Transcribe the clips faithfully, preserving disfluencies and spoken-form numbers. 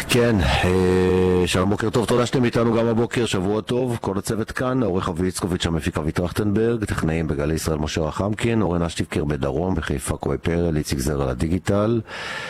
כן, אה, שלום, בוקר טוב, תודה שאתם איתנו גם הבוקר, שבוע טוב, כל הצוות כאן, העורך אבי יצקוביץ', המפיק אבי טרכטנברג, טכנאים בגלי ישראל משה רחמקין, אורן אשטיבקר בדרום, בחיפה קווי פרל, איציק זר על הדיגיטל.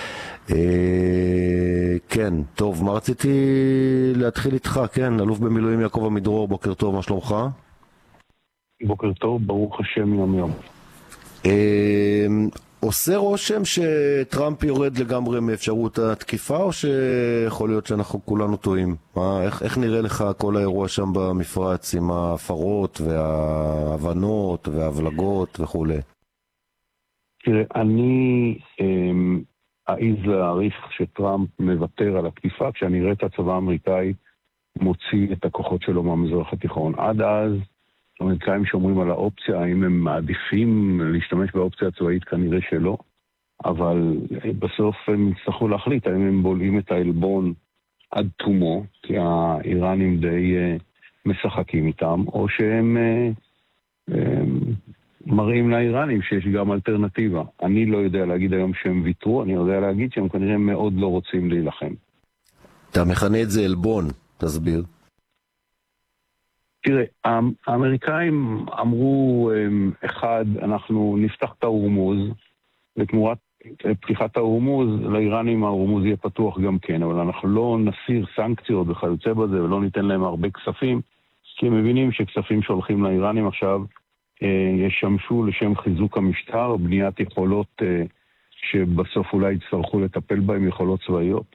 אה, כן, טוב, מה רציתי להתחיל איתך? כן, אלוף במילואים יעקב עמידרור, בוקר טוב, מה שלומך? בוקר טוב, ברוך השם יום יום. אה, עושה רושם שטראמפ יורד לגמרי מאפשרות התקיפה, או שיכול להיות שאנחנו כולנו טועים? מה, איך, איך נראה לך כל האירוע שם במפרץ עם ההפרות וההבנות וההבלגות וכו'? תראה, אני אמ, אעיז להעריך שטראמפ מוותר על התקיפה כשאני אראה את הצבא האמריקאי מוציא את הכוחות שלו מהמזרח התיכון. עד אז האמריקאים שאומרים על האופציה, האם הם מעדיפים להשתמש באופציה הצבאית, כנראה שלא, אבל בסוף הם יצטרכו להחליט האם הם בולעים את העלבון עד תומו, כי האיראנים די uh, משחקים איתם, או שהם uh, um, מראים לאיראנים שיש גם אלטרנטיבה. אני לא יודע להגיד היום שהם ויתרו, אני יודע להגיד שהם כנראה מאוד לא רוצים להילחם. אתה מכנה את זה עלבון, תסביר. תראה, האמריקאים אמרו, אחד, אנחנו נפתח את ההורמוז, ותמורת פתיחת ההורמוז, לאיראנים ההורמוז יהיה פתוח גם כן, אבל אנחנו לא נסיר סנקציות וכיוצא בזה, ולא ניתן להם הרבה כספים, כי הם מבינים שכספים שהולכים לאיראנים עכשיו, ישמשו לשם חיזוק המשטר, בניית יכולות שבסוף אולי יצטרכו לטפל בהם, יכולות צבאיות.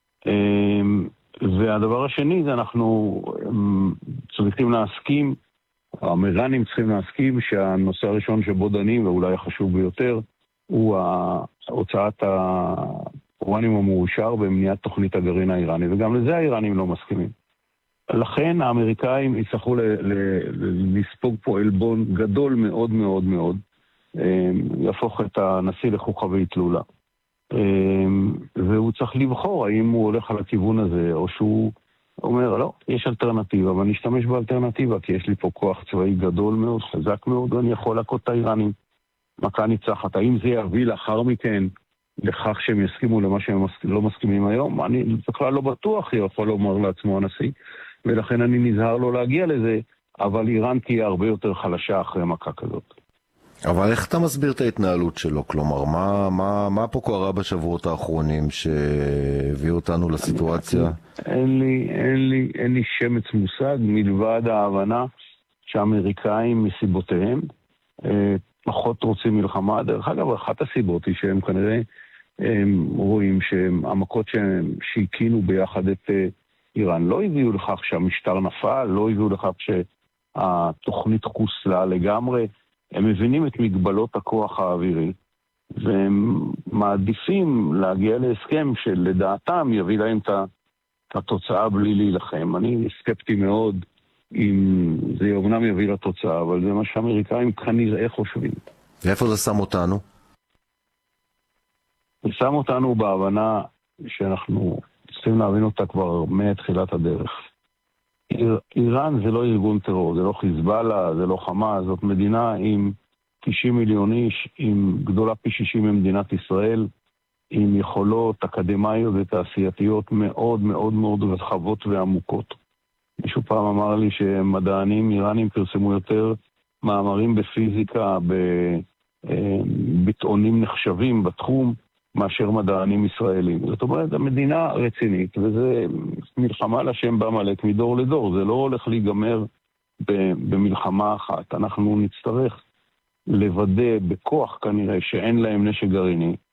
והדבר השני זה אנחנו צריכים להסכים, האמריקנים צריכים להסכים שהנושא הראשון שבו דנים, ואולי החשוב ביותר, הוא הוצאת האורניום המאושר במניעת תוכנית הגרעין האיראני, וגם לזה האיראנים לא מסכימים. לכן האמריקאים יצטרכו לספוג פה עלבון גדול מאוד מאוד מאוד, יהפוך את הנשיא לחוכא ואטלולא. והוא צריך לבחור האם הוא הולך על הכיוון הזה, או שהוא אומר, לא, יש אלטרנטיבה, אבל נשתמש באלטרנטיבה, כי יש לי פה כוח צבאי גדול מאוד, חזק מאוד, ואני יכול להכות את האיראנים. מכה ניצחת. האם זה יביא לאחר מכן לכך שהם יסכימו למה שהם לא מסכימים היום? אני בכלל לא בטוח, יכול לומר לעצמו הנשיא, ולכן אני נזהר לא להגיע לזה, אבל איראן תהיה הרבה יותר חלשה אחרי מכה כזאת. אבל איך אתה מסביר את ההתנהלות שלו? כלומר, מה, מה, מה פה קרה בשבועות האחרונים שהביאו אותנו לסיטואציה? אין לי, אין לי, אין לי שמץ מושג מלבד ההבנה שהאמריקאים מסיבותיהם פחות רוצים מלחמה. דרך אגב, אחת הסיבות היא שהם כנראה הם רואים שהמכות שהם שהקינו ביחד את איראן לא הביאו לכך שהמשטר נפל, לא הביאו לכך שהתוכנית חוסלה לגמרי. הם מבינים את מגבלות הכוח האווירי, והם מעדיפים להגיע להסכם שלדעתם יביא להם את התוצאה בלי להילחם. אני סקפטי מאוד אם זה אומנם יביא לתוצאה, אבל זה מה שהאמריקאים כנראה חושבים. ואיפה זה שם אותנו? זה שם אותנו בהבנה שאנחנו צריכים להבין אותה כבר מתחילת הדרך. איראן זה לא ארגון טרור, זה לא חיזבאללה, זה לא חמאס, זאת מדינה עם תשעים מיליון איש, עם גדולה פי שישים ממדינת ישראל, עם יכולות אקדמיות ותעשייתיות מאוד מאוד מאוד רחבות ועמוקות. מישהו פעם אמר לי שמדענים איראנים פרסמו יותר מאמרים בפיזיקה, בביטאונים נחשבים בתחום, מאשר מדענים ישראלים. זאת אומרת, המדינה רצינית, וזה מלחמה לשם בעמלק מדור לדור. זה לא הולך להיגמר במלחמה אחת. אנחנו נצטרך לוודא בכוח כנראה שאין להם נשק גרעיני,